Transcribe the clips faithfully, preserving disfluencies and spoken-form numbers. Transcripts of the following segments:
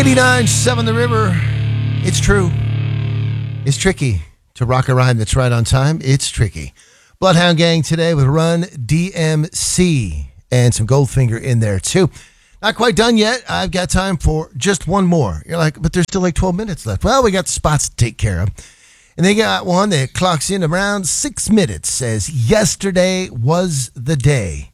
eighty-nine point seven The River. It's true. It's tricky to rock a rhyme that's right on time. It's tricky. Bloodhound Gang today with Run D M C and some Goldfinger in there too. Not quite done yet. I've got time for just one more. You're like, but there's still like twelve minutes left. Well, we got spots to take care of. And they got one that clocks in around six minutes. Says, yesterday was the day.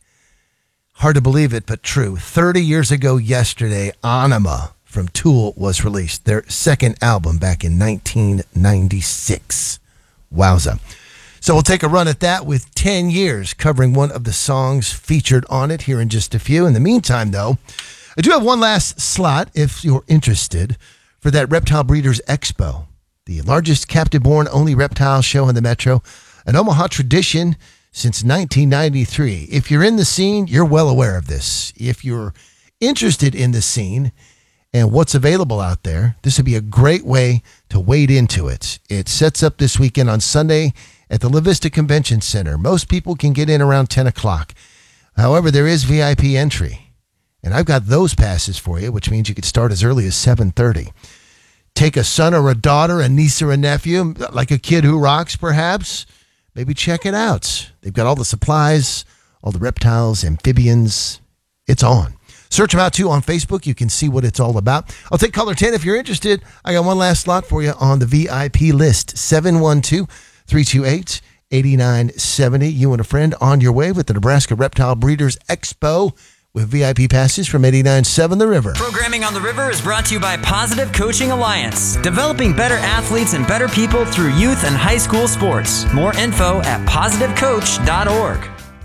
Hard to believe it, but true. thirty years ago yesterday, Anima from Tool was released. Their second album back in nineteen ninety-six. Wowza. So we'll take a run at that with ten years covering one of the songs featured on it here in just a few. In the meantime, though, I do have one last slot, if you're interested, for that Reptile Breeders Expo, the largest captive-born only reptile show in the Metro, an Omaha tradition since nineteen ninety-three. If you're in the scene, you're well aware of this. If you're interested in the scene and what's available out there, this would be a great way to wade into it. It sets up this weekend on Sunday at the La Vista Convention Center. Most people can get in around ten o'clock. However, there is V I P entry. And I've got those passes for you, which means you could start as early as seven thirty. Take a son or a daughter, a niece or a nephew, like a kid who rocks perhaps. Maybe check it out. They've got all the supplies, all the reptiles, amphibians. It's on. Search them out, too, on Facebook. You can see what it's all about. I'll take caller ten if you're interested. I got one last slot for you on the V I P list. seven one two, three two eight, eight nine seven zero. You and a friend on your way with the Nebraska Reptile Breeders Expo with V I P passes from eighty-nine point seven The River. Programming on the River is brought to you by Positive Coaching Alliance, developing better athletes and better people through youth and high school sports. More info at positive coach dot org.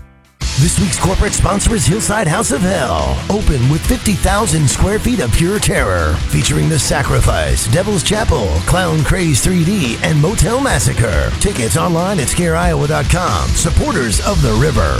This week's corporate sponsor is Hillside House of Hell. Open with fifty thousand square feet of pure terror. Featuring The Sacrifice, Devil's Chapel, Clown Craze three D, and Motel Massacre. Tickets online at scare iowa dot com. Supporters of the River.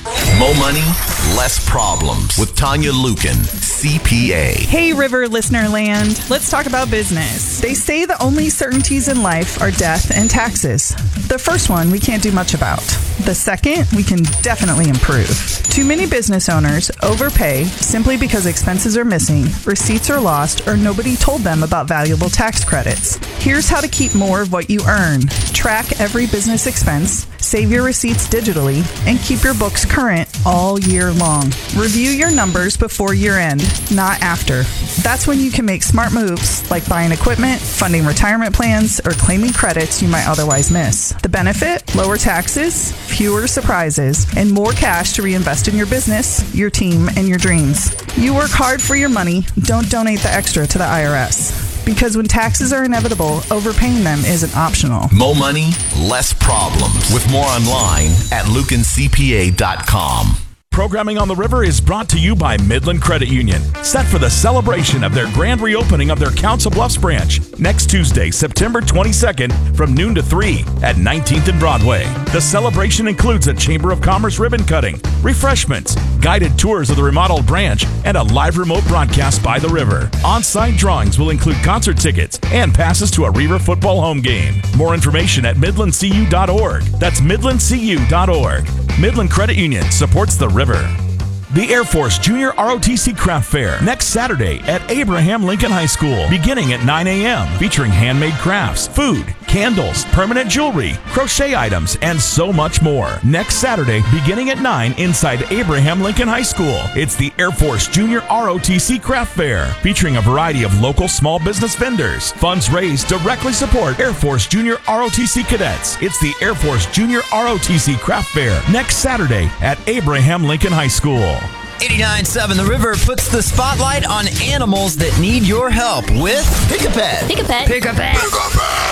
Mo money, less problems with Tanya Lukin, C P A. Hey, River listener land. Let's talk about business. They say the only certainties in life are death and taxes. The first one we can't do much about. The second, we can definitely improve. Too many business owners overpay simply because expenses are missing, receipts are lost, or nobody told them about valuable tax credits. Here's how to keep more of what you earn. Track every business expense, save your receipts digitally, and keep your books current all year long. Review your numbers before year end, not after. That's when you can make smart moves like buying equipment, funding retirement plans, or claiming credits you might otherwise miss. The benefit? Lower taxes, fewer surprises, and more cash to reinvest in your business, your team, and your dreams. You work hard for your money. Don't donate the extra to the I R S. Because when taxes are inevitable, overpaying them isn't optional. Mo money, less problems. With more online at lukin c p a dot com. Programming on the River is brought to you by Midland Credit Union, set for the celebration of their grand reopening of their Council Bluffs branch next Tuesday, September twenty-second from noon to three at nineteenth and Broadway. The celebration includes a Chamber of Commerce ribbon cutting, refreshments, guided tours of the remodeled branch, and a live remote broadcast by the River. On-site drawings will include concert tickets and passes to a River football home game. More information at midland c u dot org. That's midland c u dot org. Midland Credit Union supports the River. The Air Force Junior R O T C Craft Fair next Saturday at Abraham Lincoln High School, beginning at nine a.m., featuring handmade crafts, food, candles, permanent jewelry, crochet items, and so much more. Next Saturday, beginning at nine inside Abraham Lincoln High School. It's the Air Force Junior R O T C Craft Fair, featuring a variety of local small business vendors. Funds raised directly support Air Force Junior R O T C cadets. It's the Air Force Junior R O T C Craft Fair next Saturday at Abraham Lincoln High School. eighty-nine point seven The River puts the spotlight on animals that need your help with Pick a Pet. Pick a pet. Pick a Pet. Pick a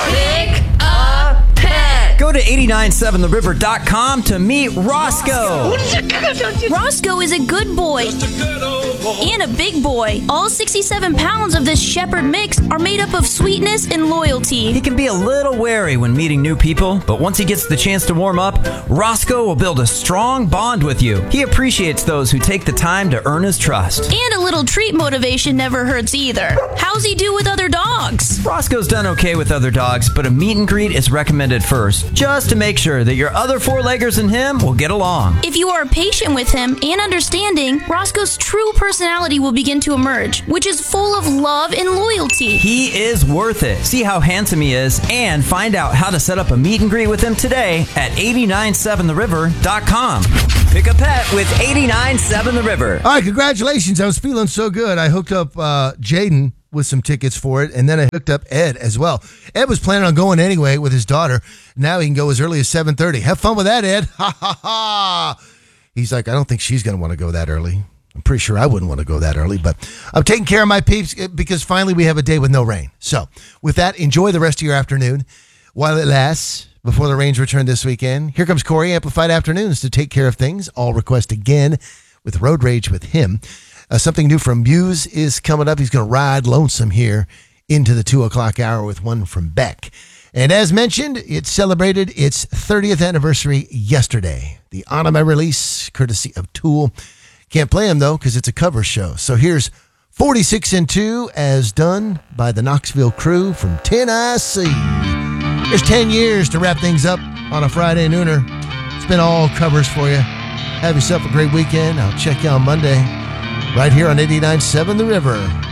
pet. Go to eight nine seven the river dot com to meet Roscoe. Roscoe is a good boy and a big boy. All sixty-seven pounds of this shepherd mix are made up of sweetness and loyalty. He can be a little wary when meeting new people, but once he gets the chance to warm up, Roscoe will build a strong bond with you. He appreciates those who take the time to earn his trust. And a little treat motivation never hurts either. How's he do with other dogs? Roscoe's done okay with other dogs, but a meet and greet is recommended first, just to make sure that your other four-leggers and him will get along. If you are patient with him and understanding, Roscoe's true personality personality will begin to emerge, which is full of love and loyalty. He is worth it. See how handsome he is and find out how to set up a meet and greet with him today at eight nine seven the river dot com. Pick a pet with eight nine seven the river. All right, congratulations. I was feeling so good. I hooked up uh, Jaden with some tickets for it, and then I hooked up Ed as well. Ed was planning on going anyway with his daughter. Now he can go as early as seven thirty. Have fun with that, Ed. Ha, ha, ha. He's like, I don't think she's going to want to go that early. I'm pretty sure I wouldn't want to go that early, but I'm taking care of my peeps because finally we have a day with no rain. So with that, enjoy the rest of your afternoon while it lasts before the rains return this weekend. Here comes Corey, Amplified Afternoons, to take care of things. All request again with Road Rage with him. Uh, something new from Muse is coming up. He's going to ride lonesome here into the two o'clock hour with one from Beck. And as mentioned, it celebrated its thirtieth anniversary yesterday. The On My release, courtesy of Tool. Can't play him, though, because it's a cover show. So here's forty-six and two as done by the Knoxville Crew from Tennessee. There's ten years to wrap things up on a Friday nooner. It's been all covers for you. Have yourself a great weekend. I'll check you on Monday right here on eighty-nine point seven The River.